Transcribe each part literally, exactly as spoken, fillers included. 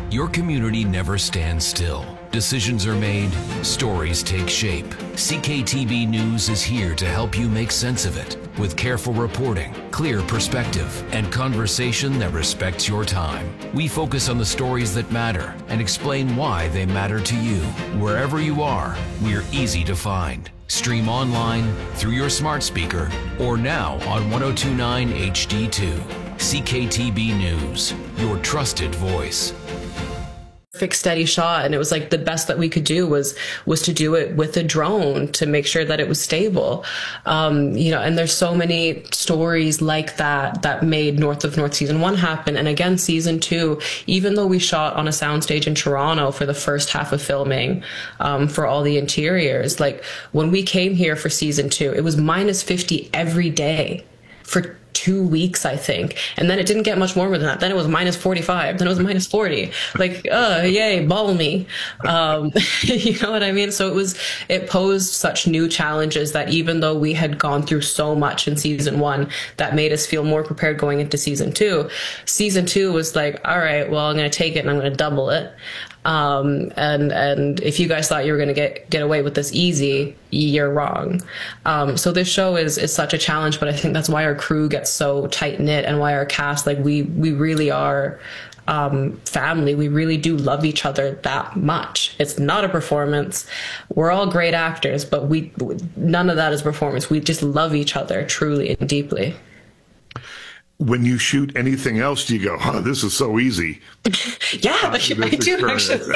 Your community never stands still. Decisions are made, stories take shape. C K T B News is here to help you make sense of it with careful reporting, clear perspective, and conversation that respects your time. We focus on the stories that matter and explain why they matter to you. Wherever you are, we're easy to find. Stream online, through your smart speaker, or now on one oh two point nine H D two. C K T B News, your trusted voice. Fixed steady shot, and it was like the best that we could do was was to do it with a drone to make sure that it was stable. Um, you know, and there's so many stories like that that made North of North season one happen. And again, season two, even though we shot on a soundstage in Toronto for the first half of filming, um, for all the interiors, like when we came here for season two, it was minus fifty every day for two weeks, I think. And then it didn't get much warmer than that. Then it was minus forty-five. Then it was minus forty. Like, uh, yay, balmy. Um, you know what I mean? So it was, it posed such new challenges that even though we had gone through so much in season one, that made us feel more prepared going into season two. Season two was like, all right, well, I'm going to take it and I'm going to double it. Um, and, and if you guys thought you were going to get, get away with this easy, you're wrong. Um, so this show is, is such a challenge, but I think that's why our crew gets so tight knit and why our cast, like we, we really are, um, family. We really do love each other that much. It's not a performance. We're all great actors, but we, none of that is performance. We just love each other truly and deeply. When you shoot anything else, do you go, oh, this is so easy? Yeah, uh, I do actually.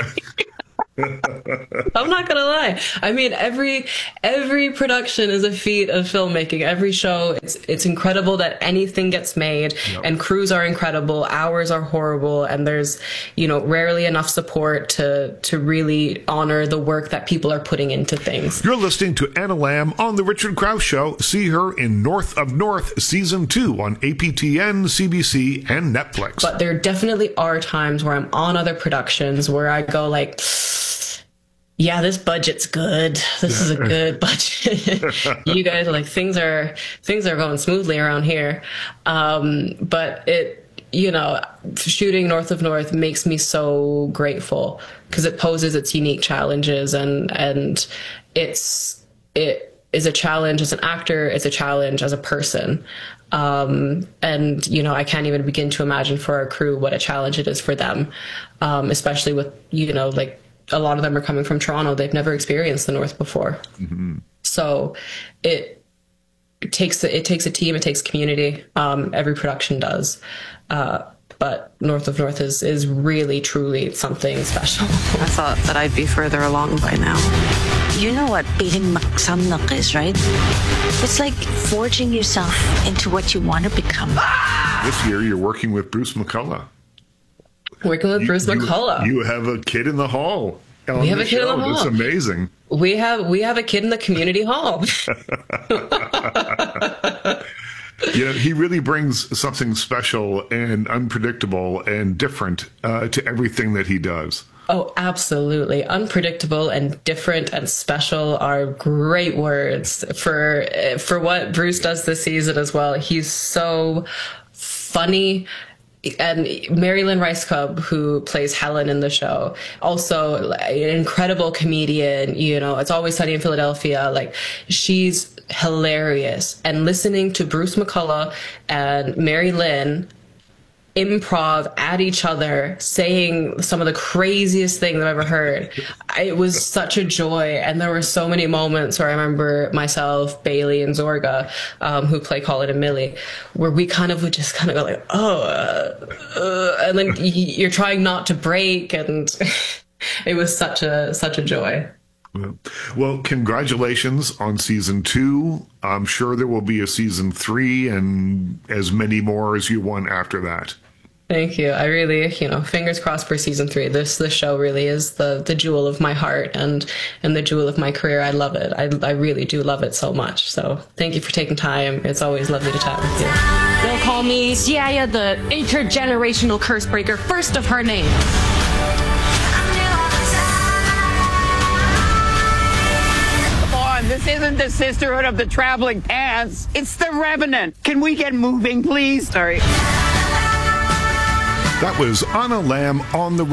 I'm not gonna lie. I mean, every every production is a feat of filmmaking. Every show, it's it's incredible that anything gets made, yep. And crews are incredible, hours are horrible, and there's, you know, rarely enough support to to really honor the work that people are putting into things. You're listening to Anna Lamb on The Richard Krause Show. See her in North of North Season two on A P T N, C B C, and Netflix. But there definitely are times where I'm on other productions where I go like, yeah, this budget's good. This is a good budget. You guys are like, things are, things are going smoothly around here. Um, but it, you know, shooting North of North makes me so grateful because it poses its unique challenges, and, and it's, it is a challenge as an actor. It's a challenge as a person. Um, and, you know, I can't even begin to imagine for our crew what a challenge it is for them. Um, especially with, you know, like, a lot of them are coming from Toronto. They've never experienced the North before. Mm-hmm. So it, it takes it takes a team. It takes community. Um, every production does. Uh, but North of North is is really truly something special. I thought that I'd be further along by now. You know what beating Maksamnak is, right? It's like forging yourself into what you want to become. This year, you're working with Bruce McCulloch. Working with you, Bruce you, McCulloch. You have a kid in the hall. We have a kid show. in the hall. It's amazing. We have we have a kid in the community hall. You know, he really brings something special and unpredictable and different uh, to everything that he does. Oh, absolutely. Unpredictable and different and special are great words for for what Bruce does this season as well. He's so funny. And Mary Lynn Rice Cub, who plays Helen in the show, also an incredible comedian. You know, It's Always Sunny in Philadelphia. Like, she's hilarious. And listening to Bruce McCulloch and Mary Lynn improv at each other, saying some of the craziest things I've ever heard, it was such a joy. And there were so many moments where I remember myself, Bailey, and Zorga, um, who play Colin and Millie, where we kind of would just kind of go like, oh, uh, uh, and then you're trying not to break, and it was such a such a joy. Well, congratulations on season two. I'm sure there will be a season three and as many more as you want after that. Thank you. I really, you know, fingers crossed for season three. This this show really is the the jewel of my heart and and the jewel of my career. I love it. I I really do love it so much. So thank you for taking time. It's always lovely to chat with you. They'll call me Siaya, the intergenerational curse breaker, first of her name. Come on, this isn't the Sisterhood of the Traveling Pants. It's the Revenant. Can we get moving, please? Sorry. That was Anna Lamb on the